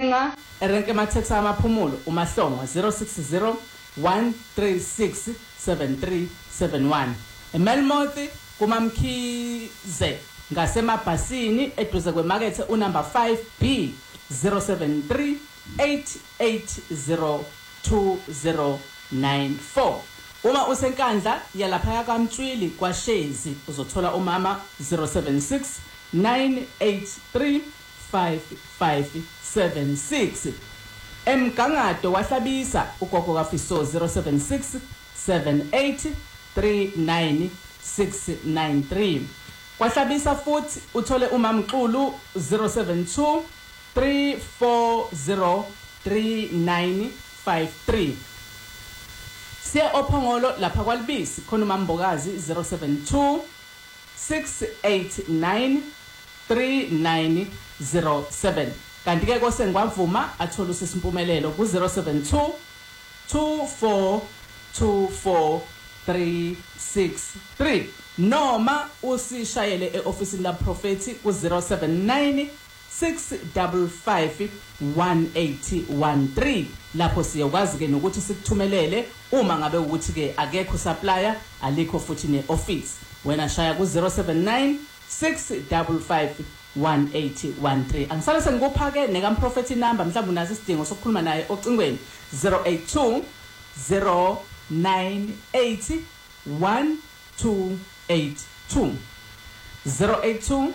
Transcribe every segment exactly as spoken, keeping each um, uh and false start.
Msinga erenke Mathex amaphumulo uMahlongo zero six zero one three six seven three seven one. eMelmothi kuMamkhize ngasemabhasini eduze kwemakethe unumber five B zero seven three eight eight zero two zero nine four. Uma usenkandla yalapha kaMtshwili kwaShezi uzothola umama zero seven six nine eight three five five seven six. Emgangato wahlabisa ugogo kaFiso zero seven six seven eight three nine six nine three. Kwahlabisa futhi uthole uMamxulu zero seven two three four zero three nine five three. Siya ophongolo lapha kwaLibisi khona uMambokazi zero seven two six eight nine three nine zero seven. Kanti ke kosengwavuma athola uSisimpumelelo ku zero seven two two four two four three six three. Noma usishayele eofisini la Prophecy ku zero seven nine six five five one eight one three. Lapho siyokwazi ke nokuthi sikuthumelele uma ngabe ukuthi ke akekho supplier alikho futhi neoffice. Wena shaya ku zero seven nine six five five one eight one three. Angisale sengikupha ke neka Prophecy number mhlawumbe unazo isidingo sokukhuluma naye ocingweni zero eight two zero nine eight one two eight two zero eight two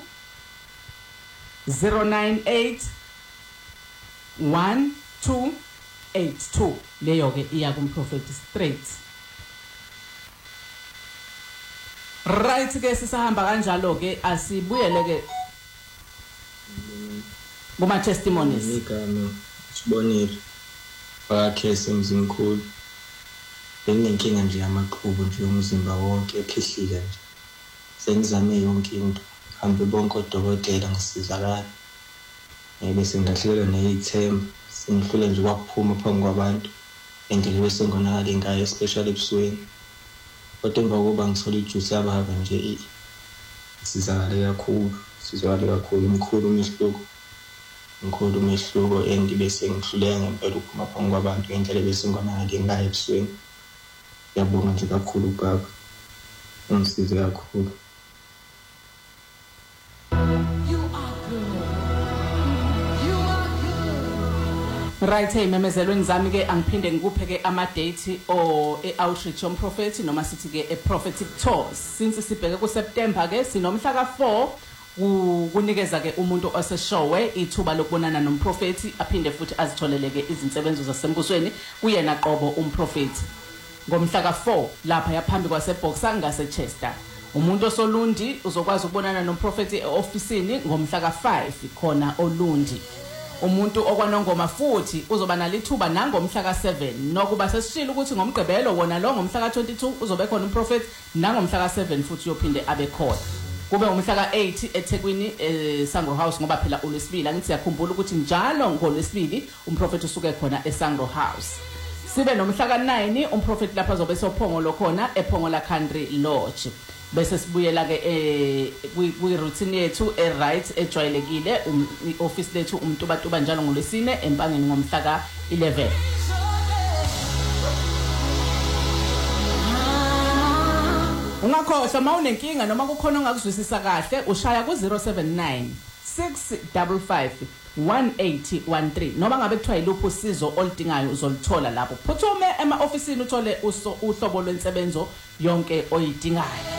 zero nine eight one two eight two. Leyo ke iya kuMprophecy straight. Right ke sisahamba kanjalo ke asibuyele ke kuma testimonies. Igama sibonile bakhe semzimkhulu. Benginenkinga nje yamaqhubu nje umzimba wonke ekhihlile nje. Sengizame yonke into. Hambe bonke odokotela ngisizakala. Bese ngahlelwa nezithemba. Singihlule nje kwakuphuma phambi kwabantu. Endlela bese ngonakala ngayo especially ebusweni. Kodwa emva kokuba ngithola ijuice yababa nje sizakala kakhulu. Sizakala kakhulu umkhulu umehluko. Umkhulu umehluko and bese ngihluleka ngempela ukuphuma phambi kwabantu ngendlela bese ngonakala ngayo ebusweni. Yabonga nje kakhulu baba. Ungisize kakhulu. Right, hey memezelweni zami ke angiphinde ngikuphe ke ama date o e-outreach on Prophecy noma sithi ke a prophetic tour. Since sibheke ku September ke sinomhla ka four kunikeza ke umuntu oseshowe ithuba lokubonana nomprofethi aphinde futhi azitholele ke izinsebenzo zasembusweni kuyena qobo umprofethi. Ngomhla ka four lapha yaphambi kwaseBoxer ngaseChester. Umuntu osolundi uzokwazi ukubonana nomprofethi eofisini ngomhla ka five khona olundi. Umuntu okwanongoma futhi uzoba nalithuba nangomhla ka seven nokuba sesishila ukuthi ngomgqibelo wona lo ngomhla ka twenty-two uzobe khona umprofethi nangomhla ka seven futhi uyophinde abe khona. Kube umhla ka eight eThekwini eSangro House ngoba phela uLwesibili angithi yakhumbula ukuthi njalo ngoLwesibili umprofethi usuke khona eSangro House. Sibe nomhla ka nine umprofethi lapha zobe sophongolo khona ePhongola Country Lodge. Bese sibuyela ke eh kwi routine yethu e right ejwayelekile ioffice lethu umuntu batuba njalo ngoLwesine empangeni ngomhla ka eleven. Ungakhohlwa mawunenkinga noma kukhona ongakuzwisisa kahle ushaya ku zero seven nine six five five one eight one three noma ngabe kuthiwa yiluphi usizo oludingayo uzolithola lapho. Phuthume ema officeini uthole uhlobo lwensebenzo yonke oyidingayo.